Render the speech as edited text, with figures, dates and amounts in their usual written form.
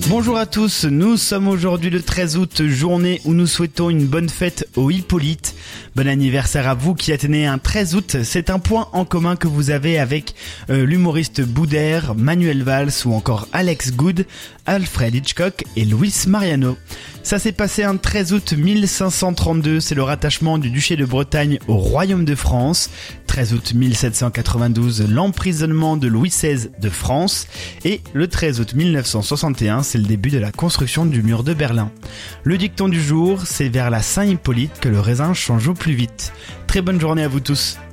Bonjour à tous, nous sommes aujourd'hui le 13 août, journée où nous souhaitons une bonne fête aux Hippolytes. Bon anniversaire à vous qui êtes né un 13 août, c'est un point en commun que vous avez avec l'humoriste Boudère, Manuel Valls ou encore Alex Good, Alfred Hitchcock et Luis Mariano. Ça s'est passé un 13 août 1532, c'est le rattachement du duché de Bretagne au royaume de France. 13 août 1792, l'emprisonnement de Louis XVI de France. Et le 13 août 1961, c'est le début de la construction du mur de Berlin. Le dicton du jour, c'est vers la Saint-Hippolyte que le raisin change au plus vite. Très bonne journée à vous tous.